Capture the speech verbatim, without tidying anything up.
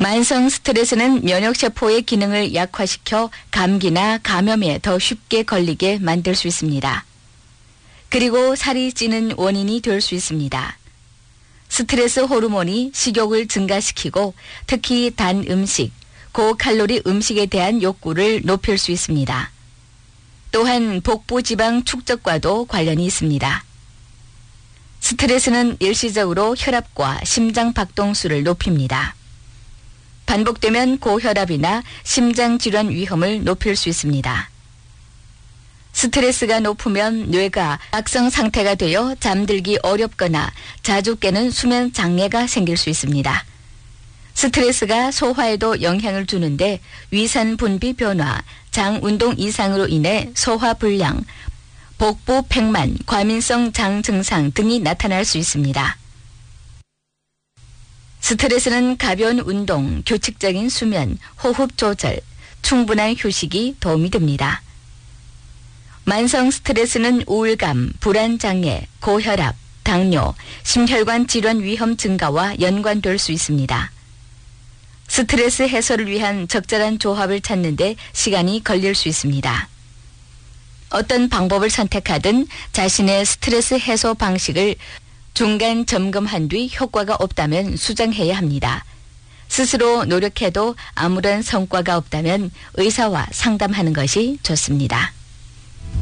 만성 스트레스는 면역세포의 기능을 약화시켜 감기나 감염에 더 쉽게 걸리게 만들 수 있습니다. 그리고 살이 찌는 원인이 될 수 있습니다. 스트레스 호르몬이 식욕을 증가시키고 특히 단 음식, 고칼로리 음식에 대한 욕구를 높일 수 있습니다. 또한 복부 지방 축적과도 관련이 있습니다. 스트레스는 일시적으로 혈압과 심장 박동수를 높입니다. 반복되면 고혈압이나 심장질환 위험을 높일 수 있습니다. 스트레스가 높으면 뇌가 악성 상태가 되어 잠들기 어렵거나 자주 깨는 수면 장애가 생길 수 있습니다. 스트레스가 소화에도 영향을 주는데 위산 분비 변화, 장 운동 이상으로 인해 소화 불량, 복부 팽만, 과민성 장 증상 등이 나타날 수 있습니다. 스트레스는 가벼운 운동, 규칙적인 수면, 호흡 조절, 충분한 휴식이 도움이 됩니다. 만성 스트레스는 우울감, 불안장애, 고혈압, 당뇨, 심혈관 질환 위험 증가와 연관될 수 있습니다. 스트레스 해소를 위한 적절한 조합을 찾는 데 시간이 걸릴 수 있습니다. 어떤 방법을 선택하든 자신의 스트레스 해소 방식을 중간 점검한 뒤 효과가 없다면 수정해야 합니다. 스스로 노력해도 아무런 성과가 없다면 의사와 상담하는 것이 좋습니다.